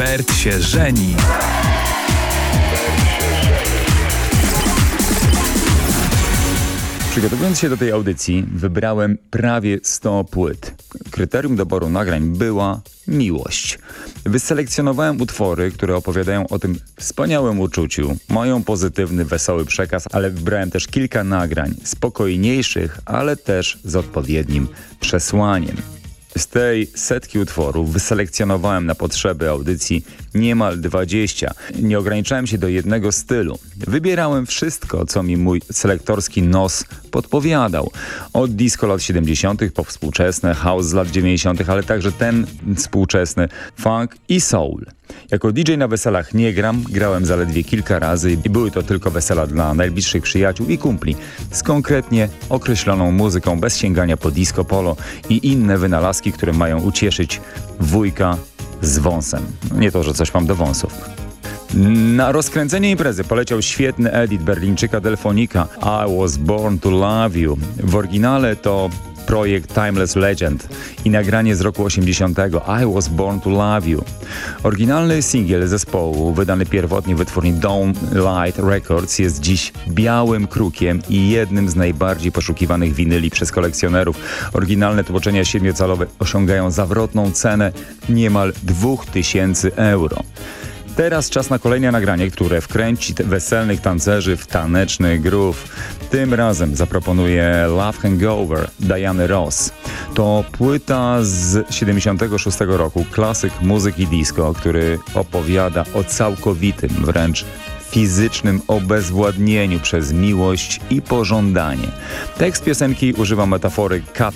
Bert się żeni. Przygotowując się do tej audycji, wybrałem prawie 100 płyt. Kryterium doboru nagrań była miłość. Wyselekcjonowałem utwory, które opowiadają o tym wspaniałym uczuciu, mają pozytywny, wesoły przekaz, ale wybrałem też kilka nagrań spokojniejszych, ale też z odpowiednim przesłaniem. Z tej setki utworów wyselekcjonowałem na potrzeby audycji niemal 20. Nie ograniczałem się do jednego stylu. Wybierałem wszystko, co mi mój selektorski nos podpowiadał. Od disco lat 70. po współczesne, house z lat 90., ale także ten współczesny funk i soul. Jako DJ na weselach nie gram, grałem zaledwie kilka razy i były to tylko wesela dla najbliższych przyjaciół i kumpli z konkretnie określoną muzyką bez sięgania po disco polo i inne wynalazki, które mają ucieszyć wujka z wąsem. Nie to, że coś mam do wąsów. Na rozkręcenie imprezy poleciał świetny edit Berlińczyka Delfonika I Was Born to Love You. W oryginale to projekt Timeless Legend i nagranie z roku 80. I Was Born to Love You. Oryginalny singiel zespołu, wydany pierwotnie w wytwórni Dawn Light Records, jest dziś białym krukiem i jednym z najbardziej poszukiwanych winyli przez kolekcjonerów. Oryginalne tłoczenia 7-calowe osiągają zawrotną cenę niemal 2000 euro. Teraz czas na kolejne nagranie, które wkręci weselnych tancerzy w taneczny groove. Tym razem zaproponuję Love Hangover Diany Ross. To płyta z 76 roku, klasyk muzyki disco, który opowiada o całkowitym, wręcz fizycznym obezwładnieniu przez miłość i pożądanie. Tekst piosenki używa metafory cut